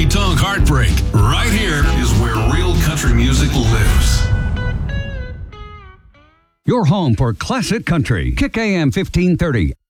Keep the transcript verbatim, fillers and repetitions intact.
honky-tonk heartbreak. Right here is where real country music lives. Your home for classic country. Kick A M fifteen thirty.